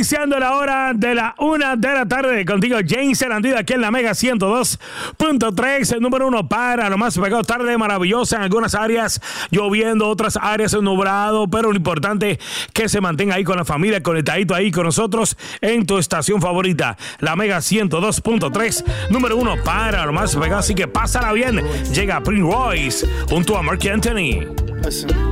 Iniciando la hora de la 1 de la tarde contigo, James Erandido, aquí en la Mega 102.3, el número 1 para lo más pegado. Tarde maravillosa en algunas áreas, lloviendo, otras áreas nublado, pero lo importante es que se mantenga ahí con la familia, conectadito ahí con nosotros en tu estación favorita, la Mega 102.3, número 1 para lo más pegado. Así que pásala bien. Llega Prince Royce junto a Marc Anthony. Listen.